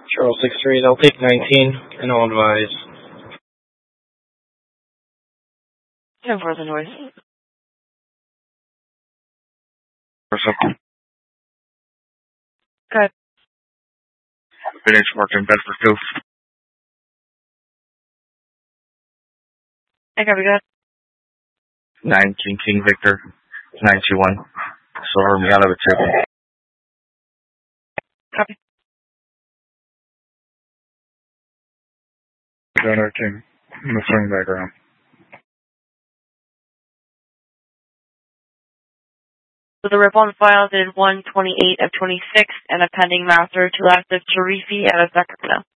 Charles 63, they'll take 19, and I'll advise. No further noise. Good. Finish working Bedford Cove. I copy that. 19 King Victor, 921. So, me out of a tip. Copy. Donor King, in the swing background. So the rip on file did 1/28 of 26 and a pending master to last of Tarifi out of Sacramento.